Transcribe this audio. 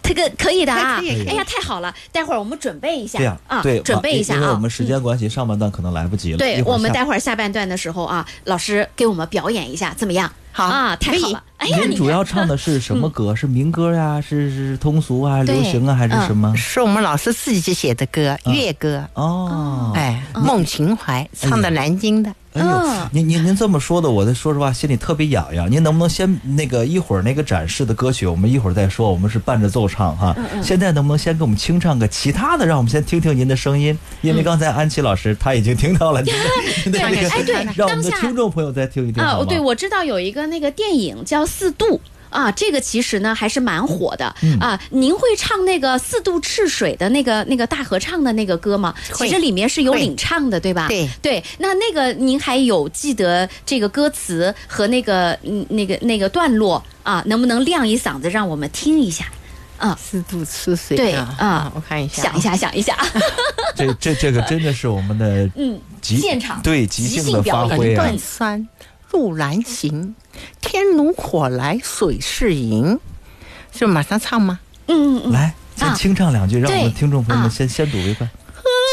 可以的啊！ 可以哎呀，太好了！待会儿我们准备一下， 这样对， 准备一下啊， 因为我们时间关系，上半段可能来不及了。 对，我们待会儿下半段的时候啊，老师给我们表演一下，怎么样？ 好啊，太好了！哎呀， 您主要唱的是什么歌？是民歌呀？是通俗啊？流行啊？还是什么？ 是我们老师自己写的歌，粤歌。 哦， 哎，梦情怀，唱的南京的。 哎呦，您这么说的，我说实话心里特别痒痒。您能不能先一会儿那个展示的歌曲，我们一会儿再说，我们是伴着奏唱哈。现在能不能先给我们清唱个其他的，让我们先听听您的声音？因为刚才安琪老师他已经听到了您的对，哎对， 让我们的听众朋友再听一听好吗？ 对，我知道有一个那个电影叫《4度》。啊，这个其实呢还是蛮火的啊。您会唱那个4度赤水的那个大合唱的那个歌吗？其实里面是有领唱的，对吧？对。那个您还有记得这个歌词和那个段落啊？能不能亮一嗓子让我们听一下？啊 ，4度赤水。 对啊，我看一下， 想一下。 这个真的是我们的现场对即兴的发挥啊。 断酸路难行，天如火来水是银，就马上唱吗？ 来，先清唱两句，让我们听众朋友们先睹为快。